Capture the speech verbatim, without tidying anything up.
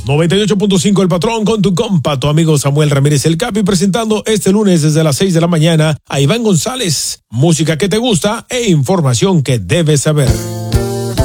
noventa y ocho punto cinco El Patrón con tu compa, tu amigo Samuel Ramírez el Capi, presentando este lunes desde las seis de la mañana a Iván González. Música que te gusta e información que debes saber.